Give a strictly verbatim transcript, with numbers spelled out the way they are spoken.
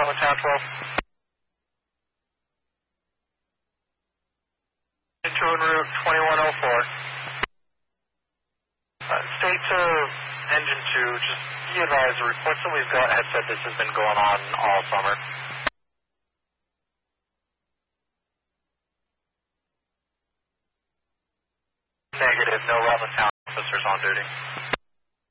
Rutland Town twelve. Into en route twenty-one oh four. Uh, state to engine two, just be advised, the reports that we've got have said this has been going on all summer. Negative, no Rutland Town officers on duty.